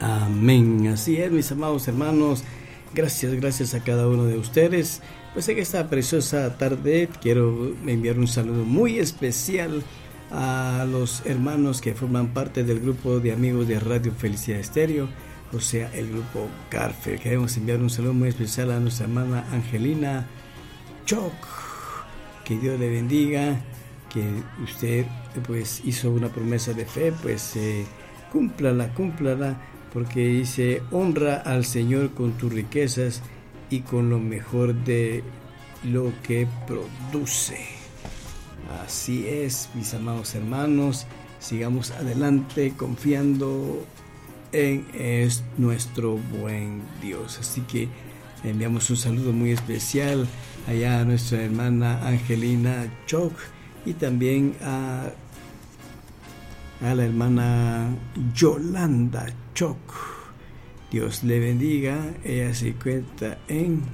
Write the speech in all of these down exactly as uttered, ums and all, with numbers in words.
Amén. Así es, mis amados hermanos. Gracias, gracias a cada uno de ustedes. Pues en esta preciosa tarde quiero enviar un saludo muy especial a los hermanos que forman parte del grupo de amigos de Radio Felicidad Estéreo, o sea, el grupo Garfe. Queremos enviar un saludo muy especial a nuestra hermana Angelina Choc. Que Dios le bendiga, que usted pues hizo una promesa de fe, pues eh, cúmplala, cúmplala, porque dice: honra al Señor con tus riquezas y con lo mejor de lo que produce. Así es, mis amados hermanos, sigamos adelante confiando en es nuestro buen Dios. Así que enviamos un saludo muy especial allá a nuestra hermana Angelina Choc y también a, a la hermana Yolanda Choc. Dios le bendiga. Ella se encuentra en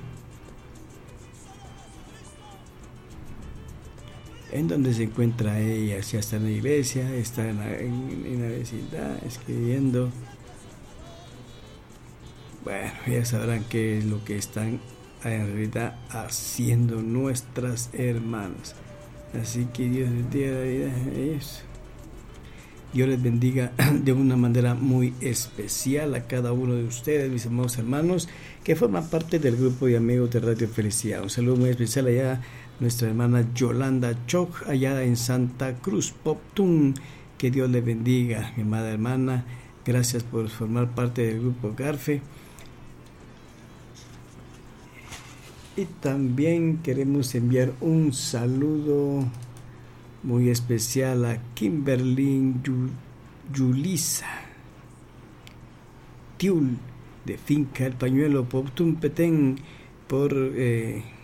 en donde se encuentra ella. Si está en la iglesia, está en la, en, en la vecindad escribiendo. Bueno, ya sabrán qué es lo que están en realidad haciendo nuestras hermanas. Así que Dios les bendiga la vida a ellos. Dios les bendiga de una manera muy especial a cada uno de ustedes, mis amados hermanos, que forman parte del grupo de amigos de Radio Felicidad. Un saludo muy especial allá a nuestra hermana Yolanda Choc, allá en Santa Cruz, Poptún. Que Dios les bendiga, mi amada hermana. Gracias por formar parte del grupo Garfe. Y también queremos enviar un saludo muy especial a Kimberly Yulisa Tiul, de Finca El Pañuelo, Poptún Petén, por eh,